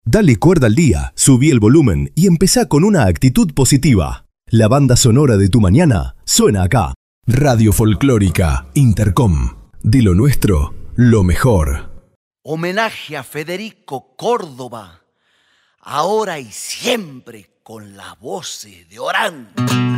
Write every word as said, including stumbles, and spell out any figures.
Dale cuerda al día, subí el volumen y empezá con una actitud positiva. La banda sonora de tu mañana suena acá. Radio Folclórica Intercom. De lo nuestro, lo mejor. Homenaje a Federico Córdoba, ahora y siempre con las voces de Orán.